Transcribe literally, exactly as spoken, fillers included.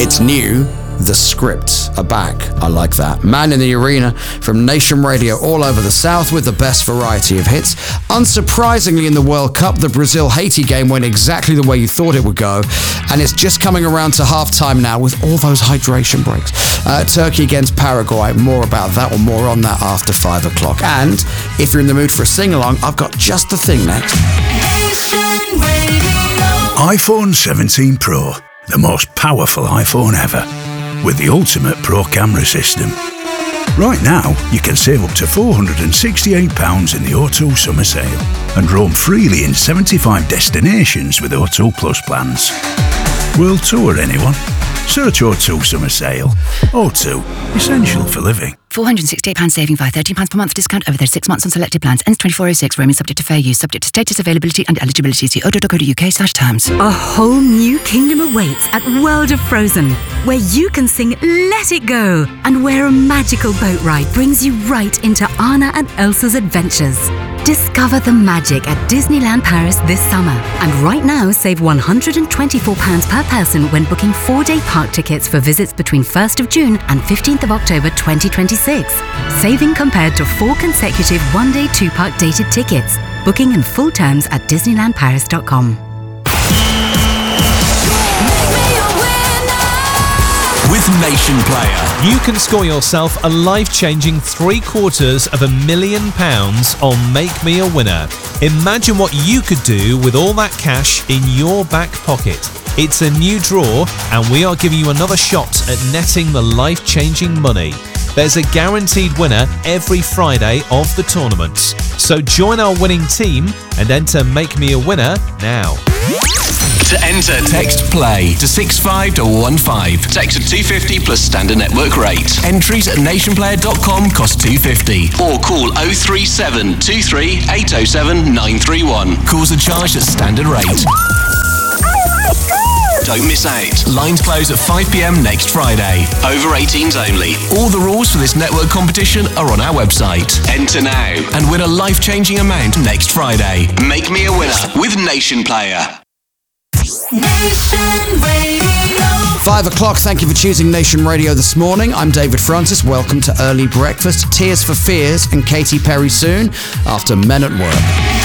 It's new. The Script are back. I like that. Man in the Arena from Nation Radio all over the South with the best variety of hits. Unsurprisingly, in the World Cup, the Brazil-Haiti game went exactly the way you thought it would go, and it's just coming around to half-time now with all those hydration breaks. Uh, Turkey against Paraguay. More about that or more on that after five o'clock. And if you're in the mood for a sing-along, I've got just the thing next. iPhone seventeen Pro, the most powerful iPhone ever, with the ultimate Pro camera system. Right now, you can save up to four hundred sixty-eight pounds in the O two summer sale and roam freely in seventy-five destinations with O two Plus plans. World tour, anyone? Search O two summer sale. O two, essential for living. four hundred sixty-eight pounds saving via thirteen pounds per month discount over thirty-six months on selected plans. Ends twenty-four oh six. Roaming subject to fair use. Subject to status, availability and eligibility. See odo dot co dot uk slash terms. A whole new kingdom awaits at World of Frozen, where you can sing Let It Go, and where a magical boat ride brings you right into Anna and Elsa's adventures. Discover the magic at Disneyland Paris this summer. And right now, save one hundred twenty-four pounds per person when booking four-day park tickets for visits between first of June and fifteenth of October twenty twenty-six. Saving compared to four consecutive one-day two-park dated tickets. Booking and full terms at disneyland paris dot com. With Nation Player, you can score yourself a life-changing three quarters of a million pounds on Make Me a Winner. Imagine what you could do with all that cash in your back pocket. It's a new draw, and we are giving you another shot at netting the life-changing money. There's a guaranteed winner every Friday of the tournament. So join our winning team and enter Make Me a Winner now. To enter, text PLAY to six five one five. Text to two fifty plus standard network rate. Entries at nation player dot com cost two fifty. Or call oh three seven two three eight oh seven nine three one. Calls are charged at standard rate. Don't miss out. Lines close at five p.m. next Friday. Over eighteens only. All the rules for this network competition are on our website. Enter now and win a life-changing amount next Friday. Make Me a Winner with Nation Player. Nation Radio. Five o'clock. Thank you for choosing Nation Radio this morning. I'm David Francis. Welcome to Early Breakfast. Tears for Fears and Katy Perry soon after Men at Work.